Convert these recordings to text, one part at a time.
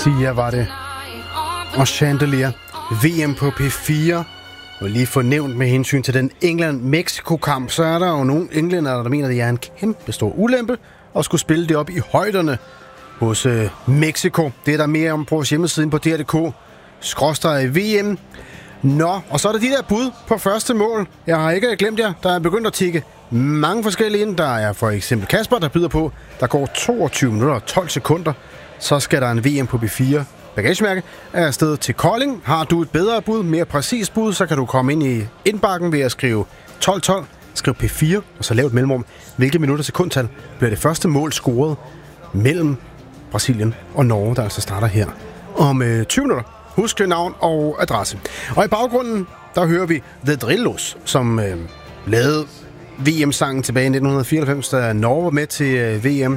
Sia var det. Og Chandelier. VM på P4. Og lige få nævnt med hensyn til den England-Mexico-kamp, så er der jo nogle englændere, der mener, at det er en kæmpe stor ulempe at skulle spille det op i højderne hos Mexico. Det er der mere om på vores hjemmesiden på DR.dk/VM. Nå, og så er der de der bud på første mål. Jeg har ikke glemt jer, der er begyndt at tikke mange forskellige ind. Der er for eksempel Kasper, der byder på, der går 22 minutter og 12 sekunder. Så skal der en VM på B4 bagagemærke er afsted til Kolding. Har du et bedre bud, mere præcis bud, så kan du komme ind i indbakken ved at skrive 1212, skriv P4, og så lav et mellemrum. Hvilke minutter sekundtal bliver det første mål scoret mellem Brasilien og Norge, der altså starter her om 20 minutter. Husk navn og adresse. Og i baggrunden, der hører vi The Drillos, som lavede VM-sangen tilbage i 1994, da Norge var med til VM.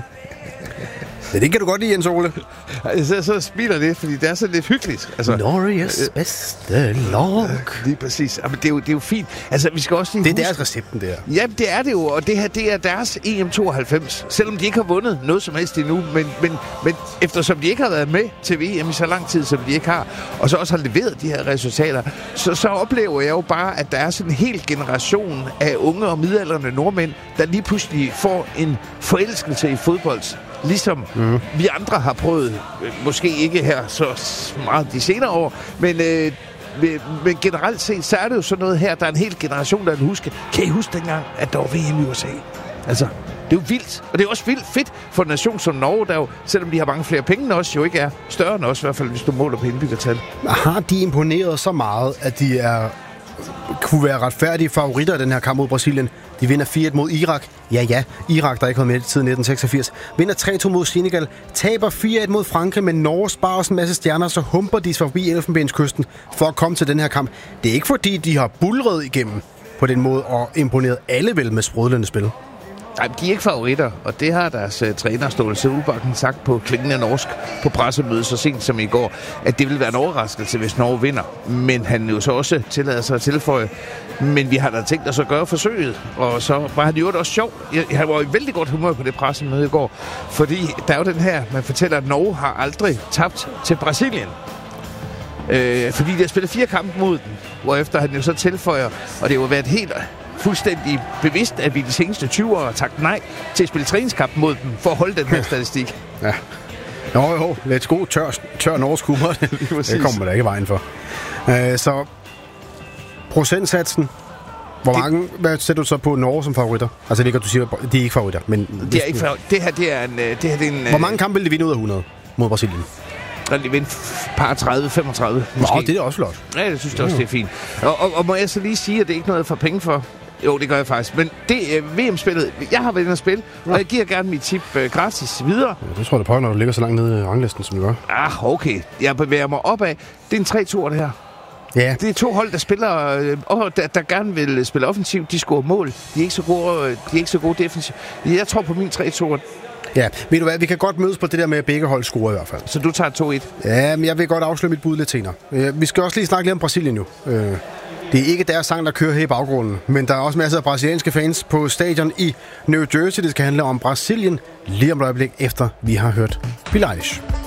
Ja, det kan du godt lide, Jens Ole. Så smiler det, fordi det er så lidt hyggeligt. Altså, Norges bedste log. Lige præcis. Men det er jo fint. Altså, vi skal også lige det er deres recepten, det her. Ja, det er det jo, og det her, det er deres EM92. Selvom de ikke har vundet noget som helst endnu, men eftersom de ikke har været med til VM i så lang tid, som de ikke har, og så også har leveret de her resultater, så oplever jeg jo bare, at der er sådan en hel generation af unge og midaldrende nordmænd, der lige pludselig får en forelskelse i fodbold. Ligesom vi andre har prøvet, måske ikke her så meget de senere år, men generelt set, så er det jo sådan noget her, der er en hel generation, der vil huske. Kan I huske dengang, at der var VM i USA? Altså, det er jo vildt, og det er også vildt fedt for en nation som Norge, der jo, selvom de har mange flere penge end os, jo ikke er større end os, i hvert fald hvis du måler på indbyggertal. Har de imponeret så meget, at de kunne være retfærdige favoritter i den her kamp mod Brasilien? De vinder 4-1 mod Irak. Ja, Irak, der ikke har med siden 1986. Vinder 3-2 mod Senegal. Taber 4-1 mod Frankrig, men Norge sparer også en masse stjerner, så humper de forbi Elfenbenskysten for at komme til den her kamp. Det er ikke fordi, de har buldret igennem på den måde og imponeret alle vel med sprudlende spil. Nej, de er ikke favoritter, og det har deres træner Ståle Solbakken sagt på klingende norsk på pressemødet så sent som i går, at det vil være en overraskelse, hvis Norge vinder. Men han jo så også tillader sig at tilføje, men vi har da tænkt os at gøre forsøget, og så var han jo også sjov. Han var i vældig godt humør på det pressemøde i går, fordi der er jo den her, man fortæller, at Norge har aldrig tabt til Brasilien. Fordi de har spillet 4 kampe mod den, hvorefter han jo så tilføjer, og det har jo været helt fuldstændig bevidst, at vi de seneste 20 år har sagt nej til at spille træningskamp mod dem, for at holde den her statistik. Ja. Jo, lidt god tør norsk humor. Det kommer der ikke vejen for. Så procentsatsen, hvad sætter du så på Norge som favoritter? Altså det kan du sige, de er ikke favoritter, men det er ikke favoritter. Det her er en. Hvor mange kampe vil de vinde ud af 100 mod Brasilien? Når de vinder par 30-35 måske. Nå, det er også flot. Ja, det synes jeg også, det er fint. Og må jeg så lige sige, at det er ikke noget for penge for? Jo, det gør jeg faktisk. Men det VM-spillet, jeg har været inde og spille, og jeg giver gerne mit tip gratis videre. Ja, det tror jeg, det prøver, når du ligger så langt nede i ranglisten, som du gør. Okay. Jeg bevæger mig opad. Det er en 3-2'er, det her. Ja. Det er 2 hold, der spiller, der gerne vil spille offensivt. De scorer mål. De er ikke så gode defensivt. Jeg tror på min 3-2'er. Ja, ved du hvad, vi kan godt mødes på det der med, at begge hold scorer i hvert fald. Så du tager 2-1? Ja, men jeg vil godt afsløre mit bud lidt senere. Vi skal også lige snakke lidt om Brasilien nu. Det er ikke deres sang, der kører her i baggrunden, men der er også masser af brasilianske fans på stadion i New Jersey. Det skal handle om Brasilien lige om et øjeblik, efter vi har hørt Billie Eilish.